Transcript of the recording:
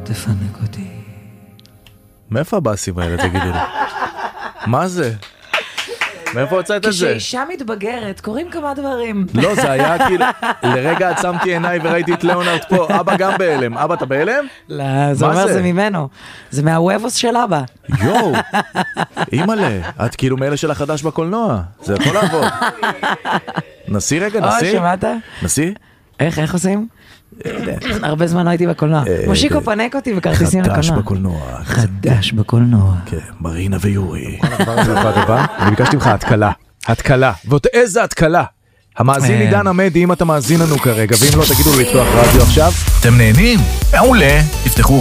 תפנק אותי. מאיפה הבאסים האלה, תגידו לי? מה זה? מאיפה הוצאת את זה? כשאישה מתבגרת, קוראים כמה דברים. לא, זה היה כאילו, לרגע עצמתי עיניי וראיתי את ליאונרד פה, אבא גם בהלם. אבא, אתה בהלם? לא, זה אומר זה ממנו. זה מהוובוס של אבא. יואו, אימא'לה, את כאילו מאלה של החדש בקולנוע. זה יכול לעבוד. נסי רגע, נסי. שמעת? נסי? איך עושים? הרבה זמן לא הייתי בקולנוע. מושיקו פנק אותי בכרטיסים לקולנוע. חדש בקולנוע. חדש בקולנוע. כן, מרינה ויורי. אני ביקשתי ממך התקלה. ועוד איזה התקלה. המאזין עידן עמדי, אם אתה מאזין לנו כרגע, ואם לא תגידו לי לפתוח רדיו עכשיו. אתם נהנים? מעולה. תפתחו